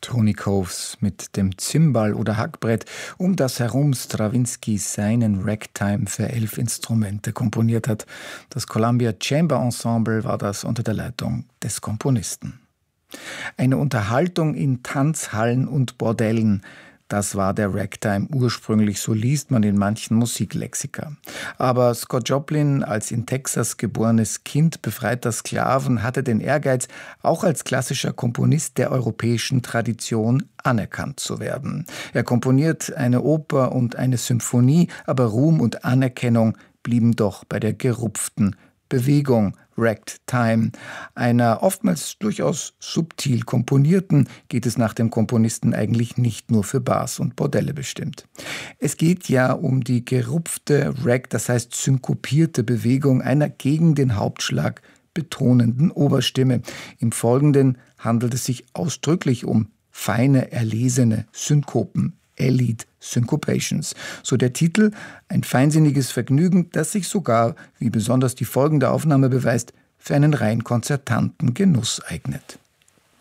Tony Coves mit dem Zimbal oder Hackbrett, um das herum Strawinsky seinen Ragtime für 11 Instrumente komponiert hat. Das Columbia Chamber Ensemble war das unter der Leitung des Komponisten. Eine Unterhaltung in Tanzhallen und Bordellen. Das war der Ragtime ursprünglich, so liest man in manchen Musiklexika. Aber Scott Joplin, als in Texas geborenes Kind befreiter Sklaven, hatte den Ehrgeiz, auch als klassischer Komponist der europäischen Tradition anerkannt zu werden. Er komponiert eine Oper und eine Symphonie, aber Ruhm und Anerkennung blieben doch bei der gerupften Bewegung, Ragtime. Einer oftmals durchaus subtil komponierten geht es nach dem Komponisten eigentlich nicht nur für Bars und Bordelle bestimmt. Es geht ja um die gerupfte das heißt synkopierte Bewegung einer gegen den Hauptschlag betonenden Oberstimme. Im Folgenden handelt es sich ausdrücklich um feine, erlesene Synkopen. Elite Syncopations. So der Titel, ein feinsinniges Vergnügen, das sich sogar, wie besonders die folgende Aufnahme beweist, für einen rein konzertanten Genuss eignet.